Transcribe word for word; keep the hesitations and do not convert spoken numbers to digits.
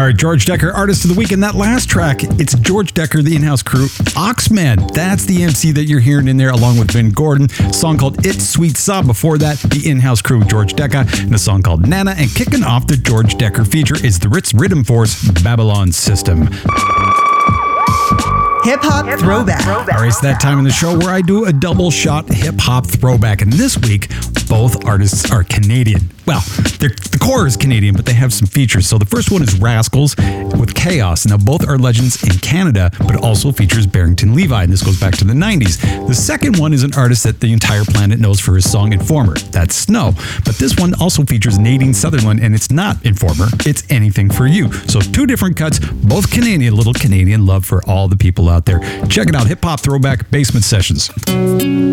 right, George Decker, Artist of the Week. In that last track, it's George Decker, the in-house crew, Oxman. That's the M C that you're hearing in there, along with Vin Gordon. A song called It's Sweet Sa. Before that, the in-house crew, George Decker, and a song called Nana. And kicking off the George Decker feature is the Ritz Rhythm Force Babylon System. Hip-hop hip throwback. throwback. All right, it's that time in the show where I do a double shot hip-hop throwback. And this week, both artists are Canadian. Well, the core is Canadian, but they have some features. So the first one is Rascals with Chaos. Now, both are legends in Canada, but also features Barrington Levy, and this goes back to the nineties. The second one is an artist that the entire planet knows for his song Informer. That's Snow. But this one also features Nadine Sutherland, and it's not Informer, it's Anything for You. So two different cuts, both Canadian, little Canadian love for all the people out there. Check it out, Hip Hop Throwback Basement Sessions.